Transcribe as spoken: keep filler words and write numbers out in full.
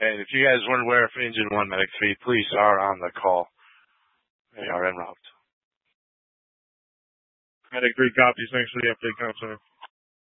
And if you guys weren't aware of Engine one Medic three, police are on the call. They are en route. Medic three copies. Thanks for the update, Counselor.